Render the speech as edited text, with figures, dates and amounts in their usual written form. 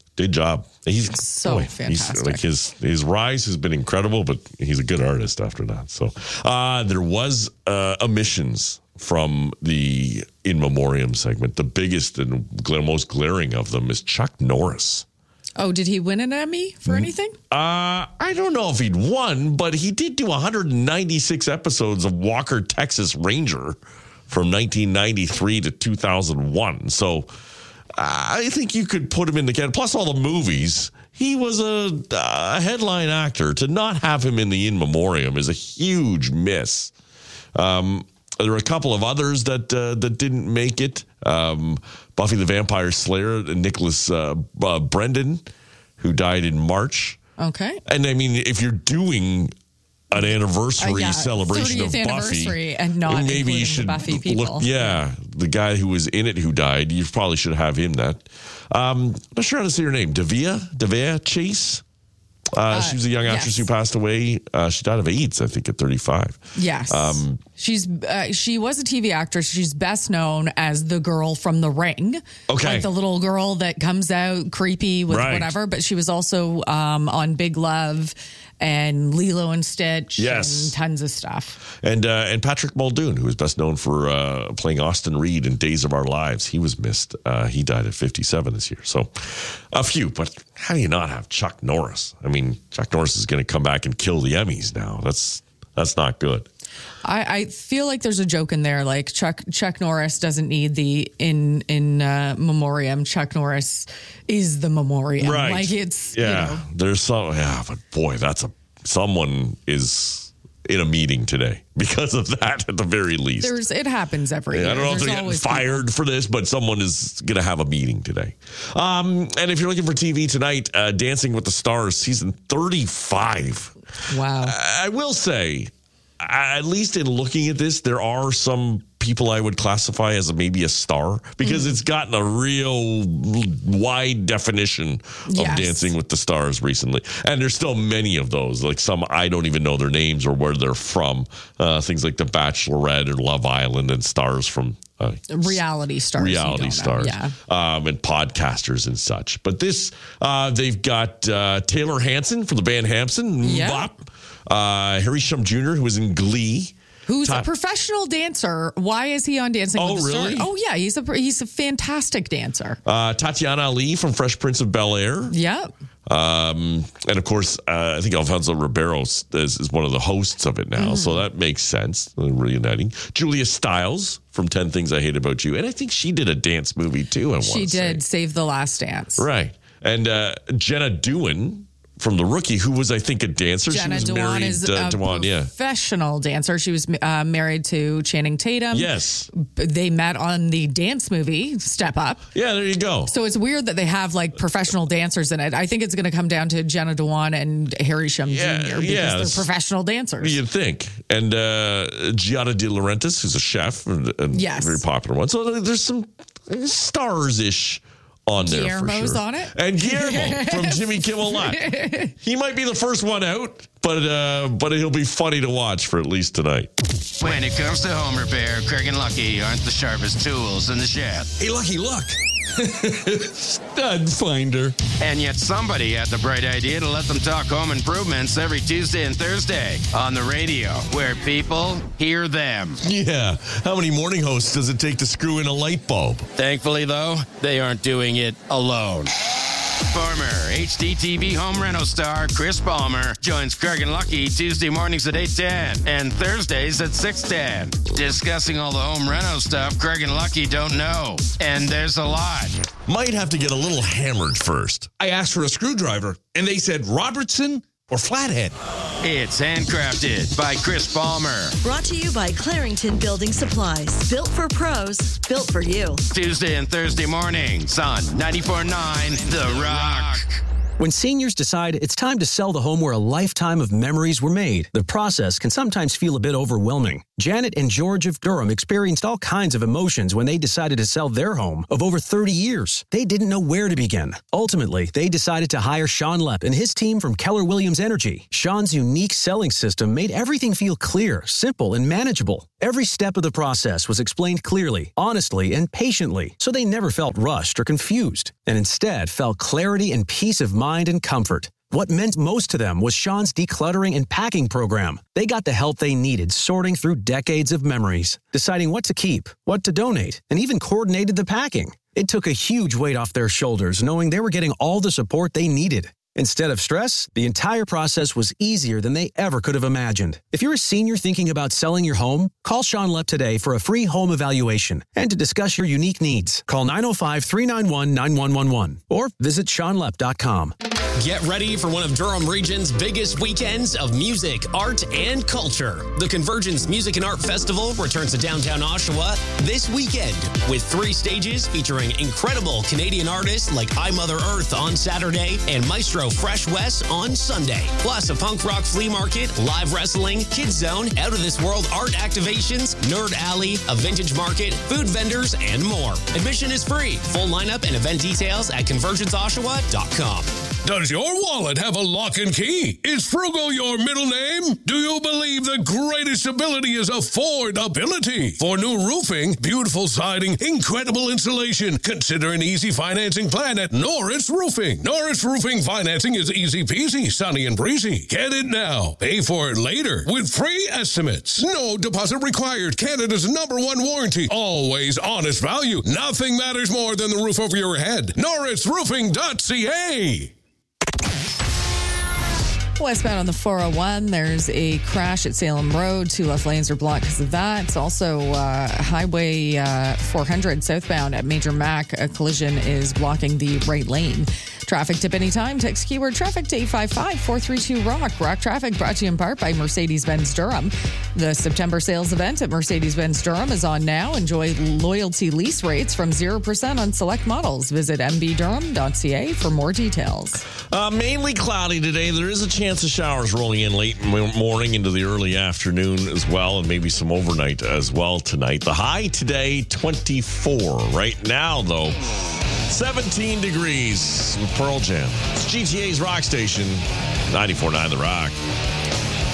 Good job. He's so fantastic. His rise has been incredible, but he's a good artist after that. So there was omissions from the In Memoriam segment. The biggest and most glaring of them is Chuck Norris. Oh, did he win an Emmy for anything? I don't know if he'd won, but he did do 196 episodes of Walker, Texas Ranger from 1993 to 2001. So I think you could put him in the category. Plus all the movies. He was a headline actor. To not have him in the In Memoriam is a huge miss. There were a couple of others that didn't make it. Buffy the Vampire Slayer, Nicholas Brendan, who died in March. Okay. And I mean, if you're doing an anniversary celebration of Buffy, and not maybe you should Buffy people. Look, the guy who was in it who died, you probably should have him that. I'm not sure how to say her name. Davia Chase. She was a young actress who passed away. She died of AIDS, I think, at 35. Yes. She was a TV actress. She's best known as the girl from The Ring. Okay. Like the little girl that comes out creepy with whatever. But she was also on Big Love and Lilo and Stitch and tons of stuff. And Patrick Muldoon, who is best known for playing Austin Reed in Days of Our Lives. He was missed. He died at 57 this year. So a few, but how do you not have Chuck Norris? I mean, Chuck Norris is going to come back and kill the Emmys now. That's not good. I feel like there's a joke in there, like Chuck Norris doesn't need the in memoriam. Chuck Norris is the memoriam. Right. Like it's There's some but boy, someone is in a meeting today because of that at the very least. It happens every year. I don't know if they're getting fired for this, but someone is going to have a meeting today. And if you're looking for TV tonight, Dancing with the Stars season 35. Wow. I will say, at least in looking at this, there are some people I would classify as maybe a star because it's gotten a real wide definition of Dancing with the Stars recently. And there's still many of those, like some I don't even know their names or where they're from. Things like The Bachelorette or Love Island and stars from reality stars. And podcasters and such. But this, they've got Taylor Hanson from the band Hanson. Yeah. Harry Shum Jr., who was in Glee. Who's a professional dancer. Why is he on Dancing with the Stars? Oh, yeah. He's a fantastic dancer. Tatiana Ali from Fresh Prince of Bel-Air. Yeah. And, of course, I think Alfonso Ribeiro is one of the hosts of it now, so that makes sense. Reuniting. Julia Stiles from 10 Things I Hate About You. And I think she did a dance movie, too, She did, Save the Last Dance. Right. And Jenna Dewan from The Rookie, who was, I think, a dancer. Jenna she was Dewan married, is a professional dancer. She was married to Channing Tatum. Yes. They met on the dance movie, Step Up. Yeah, there you go. So it's weird that they have, like, professional dancers in it. I think it's going to come down to Jenna Dewan and Harry Shum Jr. because they're professional dancers. You'd think. And Giada De Laurentiis, who's a chef, a very popular one. So there's some stars-ish on there. Guillermo's for sure. on it. And Guillermo from Jimmy Kimmel Live. He might be the first one out, but he'll be funny to watch for at least tonight. When it comes to home repair, Craig and Lucky aren't the sharpest tools in the shed. Hey, Lucky, look. Stud finder. And yet somebody had the bright idea to let them talk home improvements every Tuesday and Thursday on the radio, where people hear them. Yeah. How many morning hosts does it take to screw in a light bulb? Thankfully, though, they aren't doing it alone. Former HDTV home reno star Chris Palmer joins Craig and Lucky Tuesday mornings at 8:10 and Thursdays at 6:10. Discussing all the home reno stuff Craig and Lucky don't know. And there's a lot. Might have to get a little hammered first. I asked for a screwdriver, and they said Robertson or Flathead. It's handcrafted by Chris Palmer. Brought to you by Clarington Building Supplies. Built for pros, built for you. Tuesday and Thursday mornings on 94.9 The Rock. When seniors decide it's time to sell the home where a lifetime of memories were made, the process can sometimes feel a bit overwhelming. Janet and George of Durham experienced all kinds of emotions when they decided to sell their home of over 30 years. They didn't know where to begin. Ultimately, they decided to hire Sean Lepp and his team from Keller Williams Energy. Sean's unique selling system made everything feel clear, simple, and manageable. Every step of the process was explained clearly, honestly, and patiently, so they never felt rushed or confused, and instead felt clarity and peace of mind and comfort. What meant most to them was Sean's decluttering and packing program. They got the help they needed sorting through decades of memories, deciding what to keep, what to donate, and even coordinated the packing. It took a huge weight off their shoulders knowing they were getting all the support they needed. Instead of stress, the entire process was easier than they ever could have imagined. If you're a senior thinking about selling your home, call Sean Lepp today for a free home evaluation and to discuss your unique needs. Call 905-391-9111 or visit SeanLepp.com. Get ready for one of Durham Region's biggest weekends of music, art, and culture. The Convergence Music and Art Festival returns to downtown Oshawa this weekend with 3 stages featuring incredible Canadian artists like I Mother Earth on Saturday and Maestro Fresh West on Sunday. Plus a punk rock flea market, live wrestling, kids zone, out of this world art activations, nerd alley, a vintage market, food vendors, and more. Admission is free. Full lineup and event details at convergenceoshawa.com. Does your wallet have a lock and key? Is Frugal your middle name? Do you believe the greatest ability is affordability? For new roofing, beautiful siding, incredible insulation, consider an easy financing plan at Norris Roofing. Norris Roofing financing is easy peasy, sunny and breezy. Get it now. Pay for it later with free estimates. No deposit required. Canada's #1 warranty. Always honest value. Nothing matters more than the roof over your head. NorrisRoofing.ca. Westbound on the 401, there's a crash at Salem Road. 2 left lanes are blocked because of that. It's also Highway 400 southbound at Major Mac. A collision is blocking the right lane. Traffic tip anytime. Text keyword traffic to 855-432-ROCK. Rock Traffic brought to you in part by Mercedes-Benz Durham. The September sales event at Mercedes-Benz Durham is on now. Enjoy loyalty lease rates from 0% on select models. Visit mbdurham.ca for more details. Mainly cloudy today. There is a chance of showers rolling in late morning into the early afternoon as well, and maybe some overnight as well tonight. The high today, 24. Right now, though, 17 degrees with Pearl Jam. It's GTA's Rock Station, 94.9 The Rock.